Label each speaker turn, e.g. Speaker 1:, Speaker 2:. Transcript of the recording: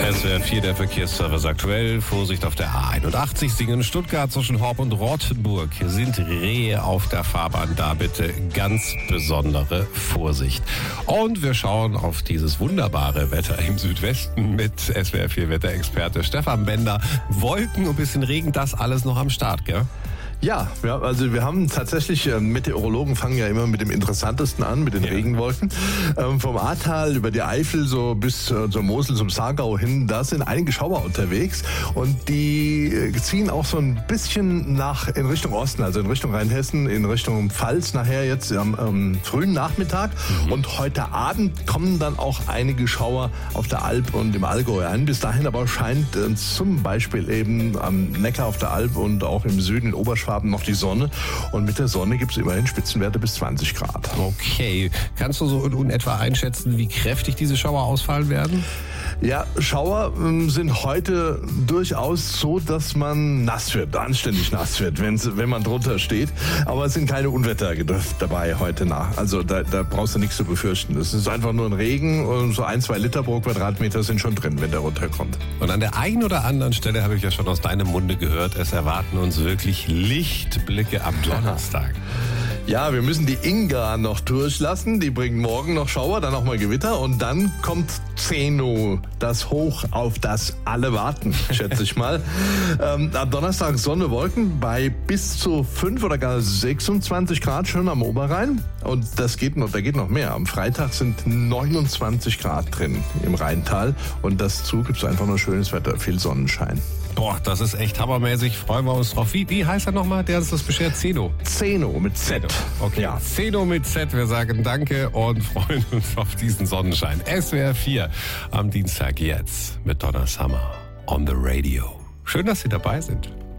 Speaker 1: SWR 4, der Verkehrsservice aktuell. Vorsicht auf der A81, Singen, Stuttgart zwischen Horb und Rottenburg. Sind Rehe auf der Fahrbahn, da bitte ganz besondere Vorsicht. Und wir schauen auf dieses wunderbare Wetter im Südwesten mit SWR 4 Wetterexperte Stefan Bender. Wolken und ein bisschen Regen, das alles noch am Start, gell?
Speaker 2: Ja, also wir haben tatsächlich, Meteorologen fangen ja immer mit dem Interessantesten an, mit den Regenwolken. Vom Ahrtal über die Eifel so bis zur Mosel, zum Saargau hin, da sind einige Schauer unterwegs und die ziehen auch so ein bisschen in Richtung Osten, also in Richtung Rheinhessen, in Richtung Pfalz nachher jetzt am frühen Nachmittag. Und heute Abend kommen dann auch einige Schauer auf der Alp und im Allgäu ein. Bis dahin aber scheint zum Beispiel eben am Neckar auf der Alp und auch im Süden in Oberschwaben noch die Sonne und mit der Sonne gibt es immerhin Spitzenwerte bis 20 Grad.
Speaker 1: Okay, kannst du so in etwa einschätzen, wie kräftig diese Schauer ausfallen werden?
Speaker 2: Ja, Schauer sind heute durchaus so, dass man nass wird, anständig nass wird, wenn man drunter steht. Aber es sind keine Unwetter dabei heute nach. Also da brauchst du nichts zu befürchten. Es ist einfach nur ein Regen und so 1-2 Liter pro Quadratmeter sind schon drin, wenn der runterkommt.
Speaker 1: Und an der einen oder anderen Stelle habe ich ja schon aus deinem Munde gehört, es erwarten uns wirklich Lichtblicke am Donnerstag.
Speaker 2: Ja, wir müssen die Inga noch durchlassen. Die bringt morgen noch Schauer, dann auch mal Gewitter und dann kommt Zeno, das Hoch, auf das alle warten, schätze ich mal. Am Donnerstag Sonne, Wolken bei bis zu 5 oder gar 26 Grad schon am Oberrhein. Und da geht noch mehr. Am Freitag sind 29 Grad drin im Rheintal. Und dazu gibt es einfach nur schönes Wetter, viel Sonnenschein.
Speaker 1: Boah, das ist echt hammermäßig. Freuen wir uns drauf. Wie heißt er nochmal? Der ist das beschert? Zeno.
Speaker 2: Zeno mit Z.
Speaker 1: Okay, ja. Zeno mit Z. Wir sagen Danke und freuen uns auf diesen Sonnenschein. SWR 4 am Dienstag jetzt mit Donna Summer on the Radio. Schön, dass Sie dabei sind.